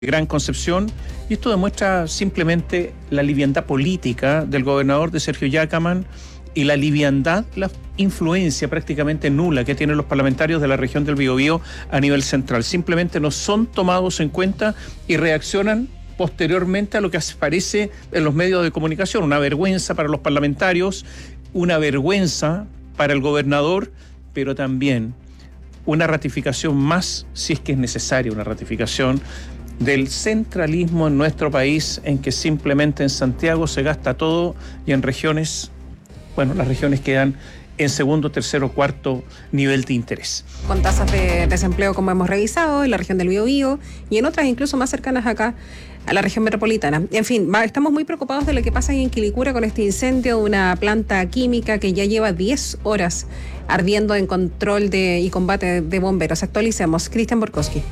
Gran Concepción, y esto demuestra simplemente la liviandad política del gobernador de Sergio Yacamán y la liviandad, la influencia prácticamente nula que tienen los parlamentarios de la región del Biobío a nivel central. Simplemente no son tomados en cuenta y reaccionan posteriormente a lo que aparece en los medios de comunicación. Una vergüenza para los parlamentarios, una vergüenza para el gobernador, pero también una ratificación más, si es que es necesaria una ratificación, del centralismo en nuestro país, en que simplemente en Santiago se gasta todo y en regiones, bueno, las regiones quedan en segundo, tercero, cuarto nivel de interés. Con tasas de desempleo como hemos revisado en la región del Biobío y en otras incluso más cercanas acá a la región metropolitana. En fin, estamos muy preocupados de lo que pasa en Quilicura con este incendio de una planta química que ya lleva 10 horas ardiendo en control y combate de bomberos. Actualicemos. Cristian Borkowski.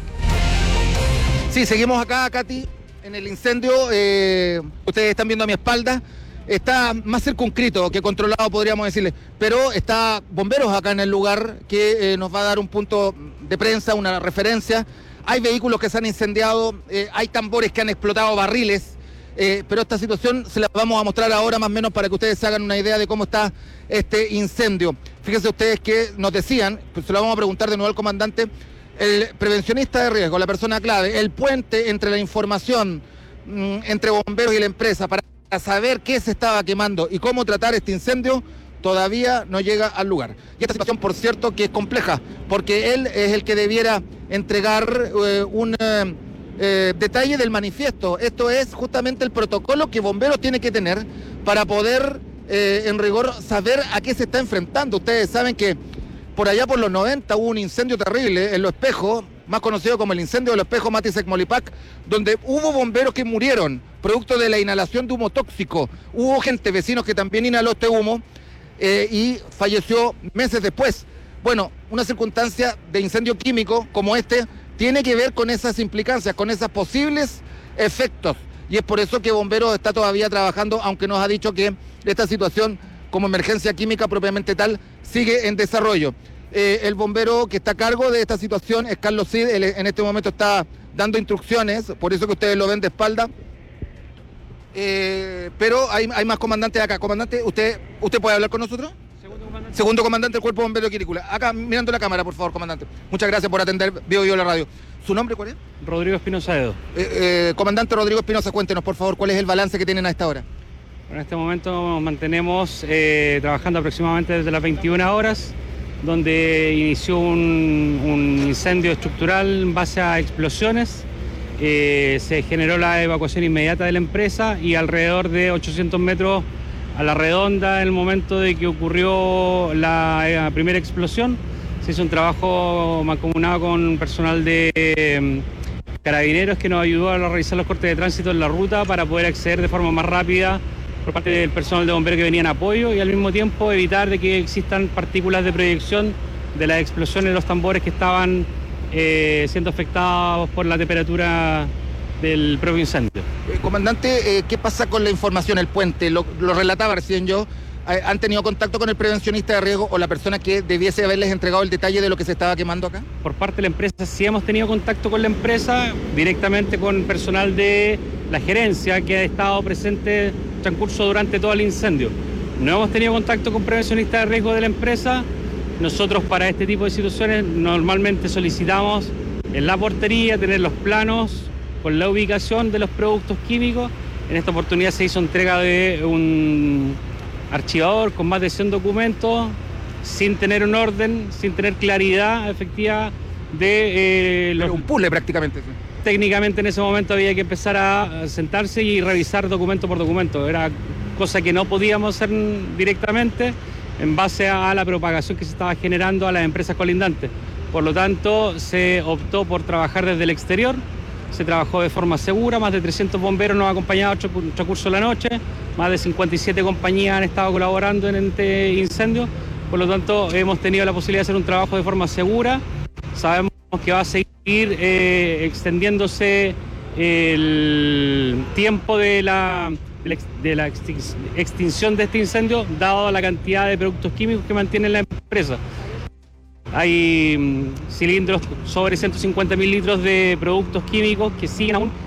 Sí, seguimos acá, Katy, en el incendio. Ustedes están viendo a mi espalda. Está más circunscrito que controlado, podríamos decirle. Pero está bomberos acá en el lugar que nos va a dar un punto de prensa, una referencia. Hay vehículos que se han incendiado, hay tambores que han explotado, barriles. Pero esta situación se la vamos a mostrar ahora más o menos para que ustedes se hagan una idea de cómo está este incendio. Fíjense ustedes que nos decían, pues se lo vamos a preguntar de nuevo al comandante, el prevencionista de riesgo, la persona clave, el puente entre la información entre bomberos y la empresa para saber qué se estaba quemando y cómo tratar este incendio, todavía no llega al lugar. Y esta situación, por cierto, que es compleja, porque él es el que debiera entregar un detalle del manifiesto. Esto es justamente el protocolo que bomberos tiene que tener para poder, en rigor, saber a qué se está enfrentando. Ustedes saben que por allá por los 90 hubo un incendio terrible en Los Espejos, más conocido como el incendio de Los Espejos Matisec-Molipac, donde hubo bomberos que murieron producto de la inhalación de humo tóxico. Hubo gente, vecinos, que también inhaló este humo y falleció meses después. Bueno, una circunstancia de incendio químico como este tiene que ver con esas implicancias, con esos posibles efectos. Y es por eso que Bomberos está todavía trabajando, aunque nos ha dicho que esta situación como emergencia química propiamente tal sigue en desarrollo. El bombero que está a cargo de esta situación es Carlos Cid. Él en este momento está dando instrucciones, por eso que ustedes lo ven de espalda. Pero hay más comandantes acá. Comandante, ¿usted puede hablar con nosotros? Segundo comandante del Cuerpo de Bomberos de Quilicura. Acá, mirando la cámara, por favor, comandante. Muchas gracias por atender Biobío la radio. ¿Su nombre cuál es? Rodrigo Espinosa Edo. Comandante Rodrigo Espinosa, cuéntenos, por favor, cuál es el balance que tienen a esta hora. En este momento nos mantenemos trabajando aproximadamente desde las 21 horas, donde inició un incendio estructural en base a explosiones. Se generó la evacuación inmediata de la empresa y alrededor de 800 metros a la redonda, en el momento de que ocurrió la primera explosión, se hizo un trabajo mancomunado con personal de carabineros que nos ayudó a realizar los cortes de tránsito en la ruta para poder acceder de forma más rápida por parte del personal de bomberos que venía en apoyo y al mismo tiempo evitar de que existan partículas de proyección de las explosiones de los tambores que estaban siendo afectados por la temperatura del propio incendio. Comandante, ¿qué pasa con la información, el puente? Lo relataba recién yo. ¿Han tenido contacto con el prevencionista de riesgo o la persona que debiese haberles entregado el detalle de lo que se estaba quemando acá? Por parte de la empresa sí hemos tenido contacto con la empresa, directamente con personal de la gerencia que ha estado presente en transcurso durante todo el incendio. No hemos tenido contacto con prevencionistas de riesgo de la empresa. Nosotros para este tipo de situaciones normalmente solicitamos en la portería tener los planos con la ubicación de los productos químicos. En esta oportunidad se hizo entrega de un archivador con más de 100 documentos, sin tener un orden, sin tener claridad efectiva de los... un puzzle prácticamente. Sí. Técnicamente en ese momento había que empezar a sentarse y revisar documento por documento. Era cosa que no podíamos hacer directamente en base a la propagación que se estaba generando a las empresas colindantes. Por lo tanto, se optó por trabajar desde el exterior. Se trabajó de forma segura, más de 300 bomberos nos han acompañado en el transcurso de la noche, más de 57 compañías han estado colaborando en este incendio, por lo tanto hemos tenido la posibilidad de hacer un trabajo de forma segura. Sabemos que va a seguir extendiéndose el tiempo de la extinción de este incendio, dado la cantidad de productos químicos que mantiene la empresa. Hay cilindros sobre 150.000 litros de productos químicos que siguen aún